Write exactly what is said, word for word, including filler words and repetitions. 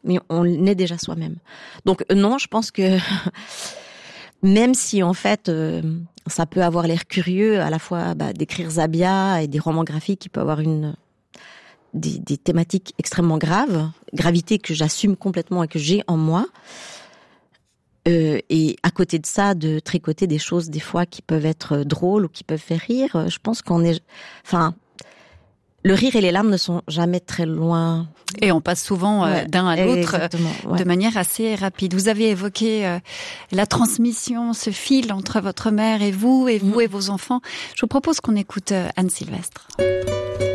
mais on est déjà soi-même. Donc non, je pense que même si en fait euh, ça peut avoir l'air curieux à la fois bah, d'écrire Zabia et des romans graphiques qui peuvent avoir une des, des thématiques extrêmement graves, gravité que j'assume complètement et que j'ai en moi. Euh, et à côté de ça, de tricoter des choses des fois qui peuvent être drôles ou qui peuvent faire rire, je pense qu'on est, enfin, le rire et les larmes ne sont jamais très loin. Et on passe souvent euh, ouais, d'un à l'autre ouais. de manière assez rapide. Vous avez évoqué euh, la transmission, ce fil entre votre mère et vous, et vous mmh. et vos enfants. Je vous propose qu'on écoute euh, Anne Sylvestre.